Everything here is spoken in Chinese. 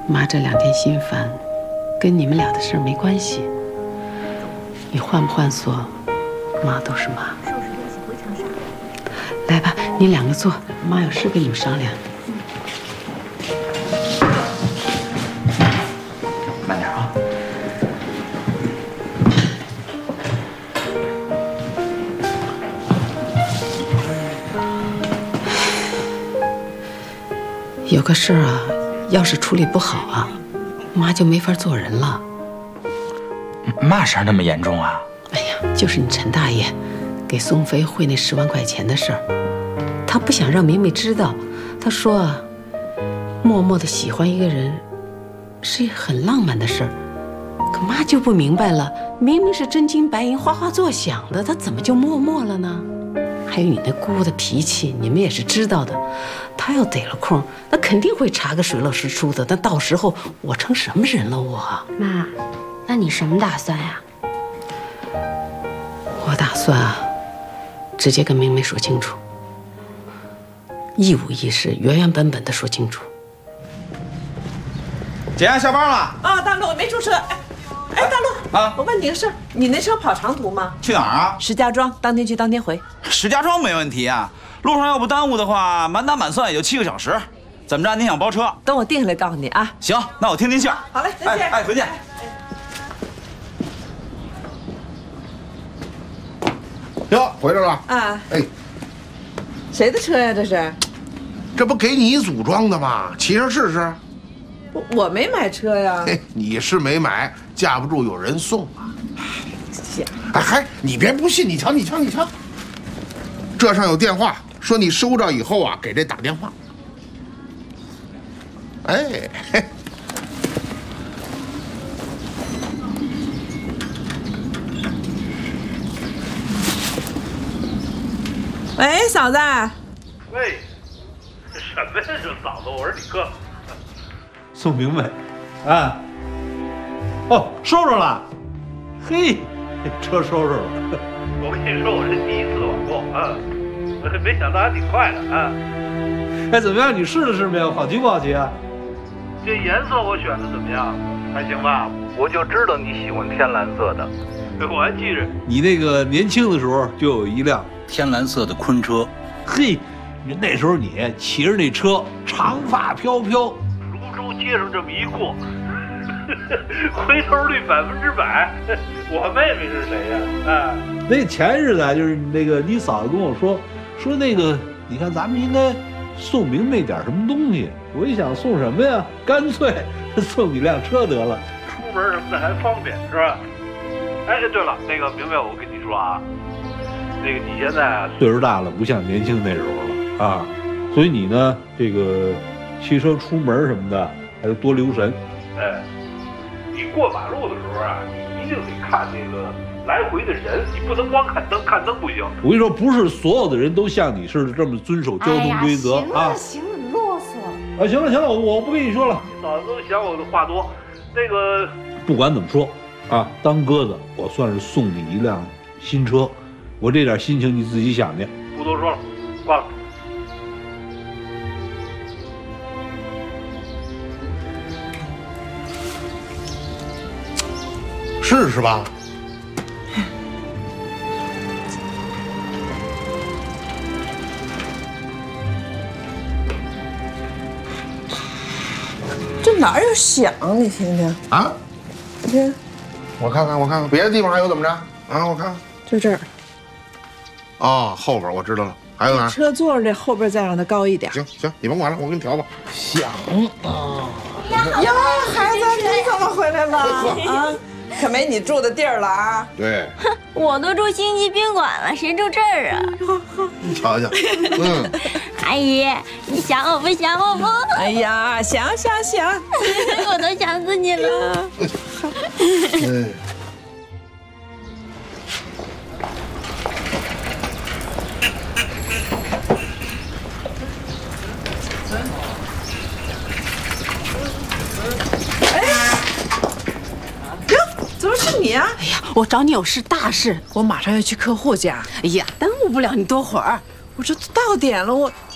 妈这2天心烦，跟你们俩的事儿没关系。你换不换锁，妈都是妈。来吧，你2个坐，妈有事跟你们商量。 慢点啊。 有个事儿啊，要是处理不好啊，妈就没法做人了。 嘛事儿那么严重啊？ 哎呀，就是你陈大爷给宋飞汇那10万块钱的事儿，他不想让明明知道。他说啊，默默的喜欢一个人是很浪漫的事儿，可妈就不明白了，明明是真金白银哗哗作响的，他怎么就默默了呢？还有你那姑的脾气，你们也是知道的。他要逮了空，那肯定会查个水落石出的。但到时候我成什么人了？我妈，那你什么打算呀？ 我打算啊，直接跟明明说清楚，一五一十、原原本本的说清楚。 姐，下班了啊，大陆我没出车。哎，大陆啊， 我问你个事儿，你那车跑长途吗？ 去哪儿啊？ 石家庄，当天去当天回。 石家庄没问题啊，路上要不耽误的话，满打满算也就7个小时。怎么着？你想包车？ 等我定下来告诉你啊。 行，那我听信。 好嘞，再见。 哎，回见。 哟，回来了啊！ 哎， 谁的车呀？这是？ 这不给你组装的吗？骑上试试。 我没买车呀。 嘿，你是没买，架不住有人送啊。 行。 哎，还你别不信，你瞧，这上有电话，说你收着以后啊，给这打电话。哎，嘿。 喂，嫂子。 喂，什么呀？这嫂子，我是你哥。 宋明白，啊，哦，收着了，嘿，车收着了。 我跟你说，我这第1次网购啊，没想到还挺快的啊。 哎，怎么样？你试了试没有？好骑不好骑啊？ 这颜色我选的怎么样？还行吧？我就知道你喜欢天蓝色的。我还记着你那个年轻的时候就有一辆天蓝色的昆车， 嘿，那时候你骑着那车，长发飘飘。 泸州街上这么一过，回头率100%。我妹妹是谁呀？啊， 那前日子就是那个你嫂子跟我说那个，你看咱们应该送明媚点什么东西。我一想送什么呀？干脆送你辆车得了， 出门什么的还方便，是吧？哎，对了，那个明白，我跟你说啊，那个你现在啊岁数大了，不像年轻那时候了啊，所以你呢，这个骑车出门什么的还得多留神。 哎，你过马路的时候啊，你一定得看那个来回的人，你不能光看灯，看灯不行。 我跟你说，不是所有的人都像你似的这么遵守交通规则啊。 行了，啰嗦。 啊，行了，我不跟你说了。 你嫂子都嫌我的话多，那个不管怎么说啊，当哥的我算是送你一辆新车，我这点心情你自己想去。 不多说了，挂了。 试试吧。 这哪有响？你听听啊， 你听， 我看看，别的地方还有怎么着啊？我看看， 就这儿。 哦，后边我知道了，还有哪儿？ 车座这后边再让它高一点。 行，你甭管了，我给你调吧。响啊！ 呀，孩子，你怎么回来了啊？可没你住的地儿了啊！ 对， 我都住星级宾馆了，谁住这儿啊？ 你瞧瞧， 阿姨，你想我不想我不？ 哎呀，想， 我都想死你了。 怎么是你啊？ 哎呀，我找你有事，大事， 我马上要去客户家。 哎呀，耽误不了你多会儿。 我这到点了，